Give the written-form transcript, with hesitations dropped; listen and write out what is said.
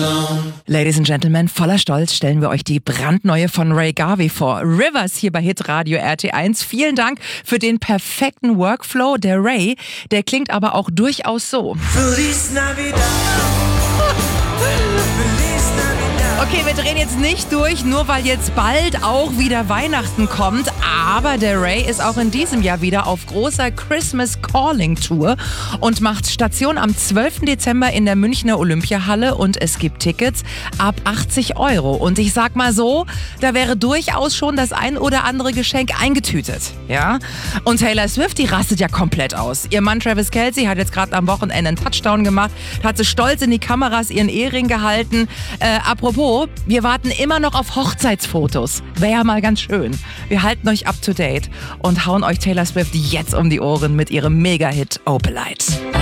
Ladies and Gentlemen, voller Stolz stellen wir euch die brandneue von Ray Garvey vor. Rivers hier bei Hitradio RT1. Vielen Dank für den perfekten Workflow. Der Ray, der klingt aber auch durchaus so. Feliz Navidad. Okay, wir drehen jetzt nicht durch, nur weil jetzt bald auch wieder Weihnachten kommt. Aber der Ray ist auch in diesem Jahr wieder auf großer Christmas Calling Tour und macht Station am 12. Dezember in der Münchner Olympiahalle und es gibt Tickets ab 80 €. Und ich sag mal so, da wäre durchaus schon das ein oder andere Geschenk eingetütet. Ja? Und Taylor Swift, die rastet ja komplett aus. Ihr Mann Travis Kelce hat jetzt gerade am Wochenende einen Touchdown gemacht, hat sie stolz in die Kameras ihren Ehering gehalten. Apropos, wir warten immer noch auf Hochzeitsfotos. Wäre ja mal ganz schön. Wir halten euch up to date und hauen euch Taylor Swift jetzt um die Ohren mit ihrem Mega-Hit Opalite.